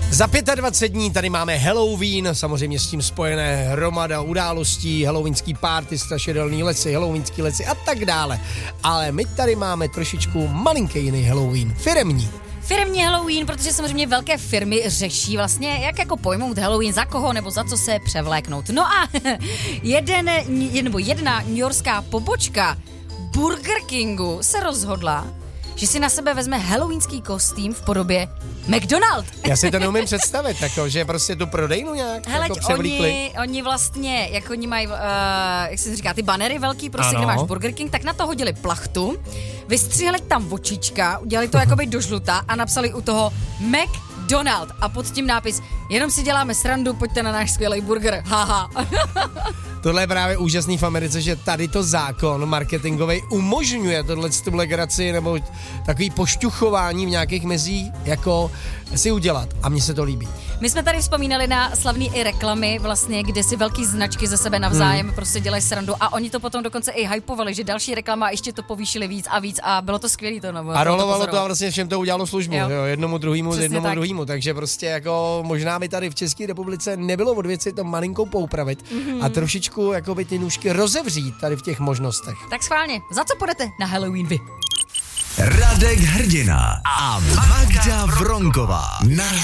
Za 25 dní tady máme Halloween, samozřejmě s tím spojené hromada událostí, halloweenský party, strašidelný lesy, halloweenský lesy a tak dále. Ale my tady máme trošičku malinký jiný Halloween, Firemní Halloween, protože samozřejmě velké firmy řeší vlastně, jak jako pojmout Halloween, za koho nebo za co se převléknout. No a jedna newyorská pobočka Burger Kingu se rozhodla, že si na sebe vezme halloweenský kostým v podobě McDonald. Já si to neumím představit, tako, že prostě tu prodejnu nějak Hele, jako převlíkli. oni vlastně, jak oni mají, jak se říká, ty banery velký, prostě kde máš Burger King, tak na to hodili plachtu, vystřihli tam očička, udělali to jakoby do žluta a napsali u toho McDonald a pod tím nápis, jenom si děláme srandu, pojďte na náš skvělý burger, haha. Tohle je právě úžasný v Americe, že tady to zákon marketingový umožňuje tohletu legraci nebo takový pošťuchování v nějakých mezích jako si udělat a mně se to líbí. My jsme tady vzpomínali na slavný i reklamy vlastně, kde si velký značky ze sebe navzájem prostě dělají srandu a oni to potom dokonce i hypovali, že další reklama ještě to povýšili víc a bylo to skvělý to. A rolovalo to a vlastně všem to udělalo službu, jo, jednomu druhému, takže prostě jako možná by tady v České republice nebylo od věci to malinkou poupravit a trošičku jakoby ty nůžky rozevřít tady v těch možnostech. Tak schválně, za co půjdete na Halloween vy? Radek Hrdina a Magda Vronková na